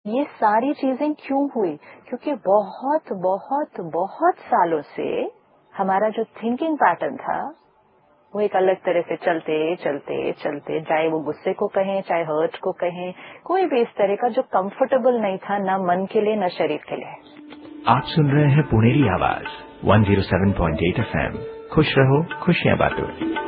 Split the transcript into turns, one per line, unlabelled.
ये सारी चीजें क्यों हुई? क्योंकि बहुत बहुत बहुत सालों से हमारा जो थिंकिंग पैटर्न था वो एक अलग तरह से चलते चलते चलते, चाहे वो गुस्से को कहें, चाहे हर्ट को कहें, कोई भी इस तरह का जो कंफर्टेबल नहीं था, ना मन के लिए, ना शरीर के लिए।
आप सुन रहे हैं पुणेरी आवाज 107.8 FM। खुश रहो, खुशियां बांटो।